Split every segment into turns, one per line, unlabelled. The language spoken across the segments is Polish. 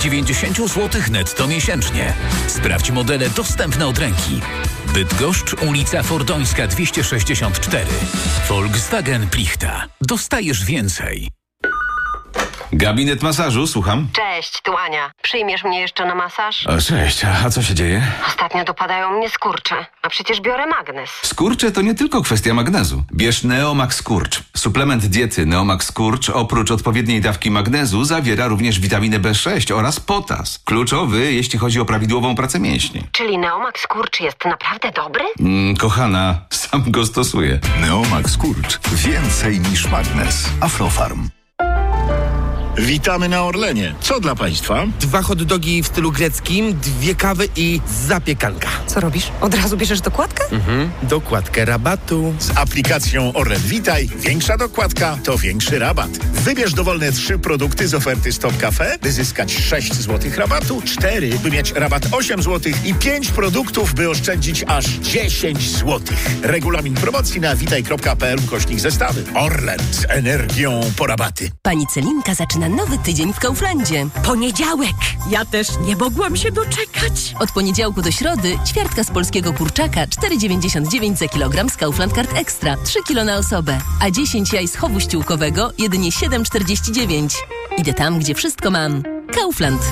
90 zł netto miesięcznie. Sprawdź modele dostępne od ręki. Bydgoszcz, ulica Fordońska 264. Volkswagen Plichta. Dostajesz więcej.
Gabinet masażu, słucham.
Cześć, tu Ania. Przyjmiesz mnie jeszcze na masaż?
O, cześć, a co się dzieje?
Ostatnio dopadają mnie skurcze, a przecież biorę magnes.
Skurcze to nie tylko kwestia magnezu. Bierz Neomax Skurcz. Suplement diety Neomax Skurcz oprócz odpowiedniej dawki magnezu zawiera również witaminę B6 oraz potas. Kluczowy, jeśli chodzi o prawidłową pracę mięśni.
Czyli Neomax Skurcz jest naprawdę dobry?
Kochana, sam go stosuję.
Neomax Skurcz. Więcej niż magnes. Aflofarm.
Witamy na Orlenie. Co dla Państwa?
2 hot dogi w stylu greckim, 2 kawy i zapiekanka.
Co robisz? Od razu bierzesz dokładkę?
Dokładkę rabatu.
Z aplikacją Orlen Witaj większa dokładka to większy rabat. Wybierz dowolne 3 produkty z oferty Stop Cafe, by zyskać 6 zł rabatu, 4, by mieć rabat 8 zł i 5 produktów, by oszczędzić aż 10 zł. Regulamin promocji na witaj.pl/zestawy. Orlen z energią po rabaty.
Pani Celinka zaczyna nowy tydzień w Kauflandzie.
Poniedziałek! Ja też nie mogłam się doczekać.
Od poniedziałku do środy ćwiartka z polskiego kurczaka 4,99 za kilogram z Kaufland Card Extra 3 kg na osobę, a 10 jaj z chowu ściółkowego jedynie 7,49. Idę tam, gdzie wszystko mam. Kaufland.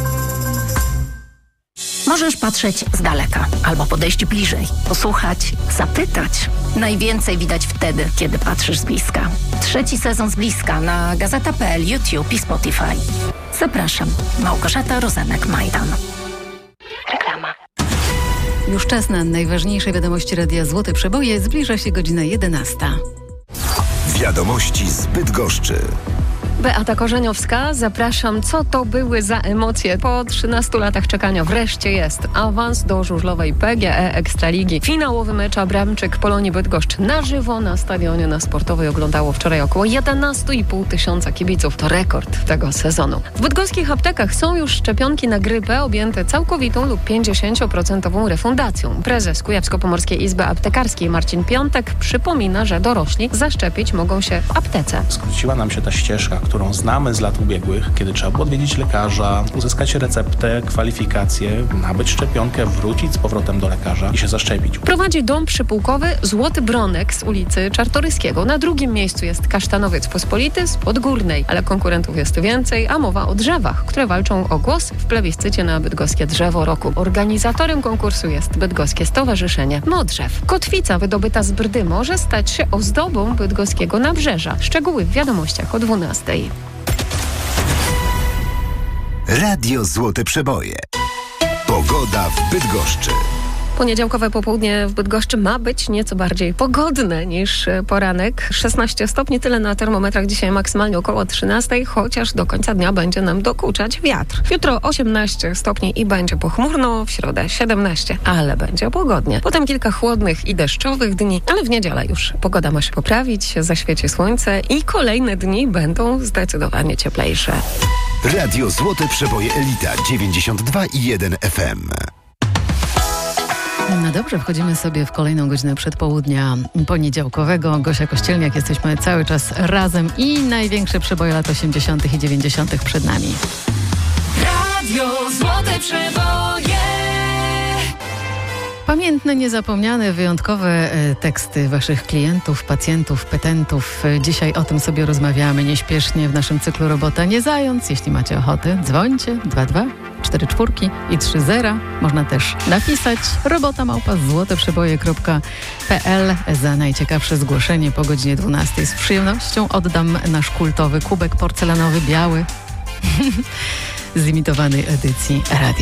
Możesz patrzeć z daleka albo podejść bliżej, posłuchać, zapytać. Najwięcej widać wtedy, kiedy patrzysz z bliska. 3. sezon z bliska na Gazeta.pl, YouTube i Spotify. Zapraszam. Małgorzata Rozenek-Majdan.
Reklama.
Już czas na najważniejsze wiadomości Radia Złote Przeboje. Zbliża się godzina 11.
Wiadomości z Bydgoszczy.
Beata Korzeniowska, zapraszam. Co to były za emocje? Po 13 latach czekania wreszcie jest awans do żużlowej PGE Ekstraligi. Finałowy mecz Abramczyk Polonii Bydgoszcz na żywo na stadionie na Sportowej oglądało wczoraj około 11,5 tysiąca kibiców. To rekord tego sezonu. W bydgoskich aptekach są już szczepionki na grypę objęte całkowitą lub 50% refundacją. Prezes Kujawsko-Pomorskiej Izby Aptekarskiej Marcin Piątek przypomina, że dorośli zaszczepić mogą się w aptece.
Skróciła nam się ta ścieżka, którą znamy z lat ubiegłych, kiedy trzeba było odwiedzić lekarza, uzyskać receptę, kwalifikację, nabyć szczepionkę, wrócić z powrotem do lekarza i się zaszczepić.
Prowadzi dom przypułkowy Złoty Bronek z ulicy Czartoryskiego. Na drugim miejscu jest Kasztanowiec Pospolity z Podgórnej, ale konkurentów jest więcej, a mowa o drzewach, które walczą o głos w plebiscycie na bydgoskie drzewo roku. Organizatorem konkursu jest Bydgoskie Stowarzyszenie Modrzew. Kotwica wydobyta z brdy może stać się ozdobą bydgoskiego nabrzeża. Szczegóły w wiadomościach o 12:00.
Radio Złote Przeboje. Pogoda w Bydgoszczy.
Poniedziałkowe popołudnie w Bydgoszczy ma być nieco bardziej pogodne niż poranek. 16 stopni, tyle na termometrach. Dzisiaj maksymalnie około 13, chociaż do końca dnia będzie nam dokuczać wiatr. Jutro 18 stopni i będzie pochmurno, w środę 17, ale będzie pogodnie. Potem kilka chłodnych i deszczowych dni, ale w niedzielę już pogoda ma się poprawić, zaświeci słońce i kolejne dni będą zdecydowanie cieplejsze.
Radio Złote Przeboje Elita 92,1 FM.
No dobrze, wchodzimy sobie w kolejną godzinę przedpołudnia poniedziałkowego. Gosia Kościelniak, jesteśmy cały czas razem i największe przeboje lat 80. i 90. przed nami.
Radio Złote Przeboje.
Pamiętne, niezapomniane, wyjątkowe teksty waszych klientów, pacjentów, petentów. Dzisiaj o tym sobie rozmawiamy nieśpiesznie w naszym cyklu Robota nie zając. Jeśli macie ochotę, dzwońcie 22 44 i 30. Można też napisać robota@złoteprzeboje.pl za najciekawsze zgłoszenie po godzinie 12. Z przyjemnością oddam nasz kultowy kubek porcelanowy biały z imitowanej edycji Radia